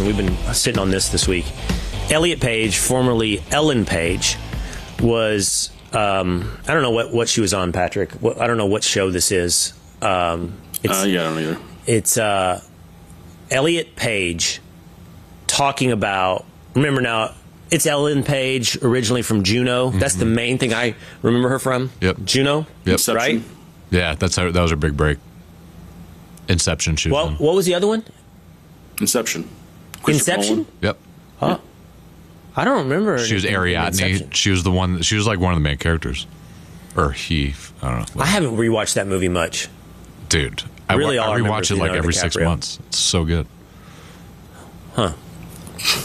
and we've been sitting on this week. Elliot Page, formerly Ellen Page, was I don't know what she was on, Patrick. I don't know what show this is. I don't either. It's Elliot Page talking about. Remember now, it's Ellen Page, originally from Juno. Mm-hmm. That's the main thing I remember her from. Yep. Juno. Yep. Inception. Right. Yeah, that was her big break. Inception. She was in. What was the other one? Inception. Inception. Yep. Huh. I don't remember. She was Ariadne. She was the one. She was like one of the main characters, or he. I don't know. I haven't rewatched that movie much, dude. I I rewatch it like Leonardo every 6 DiCaprio. months. It's so good. Huh.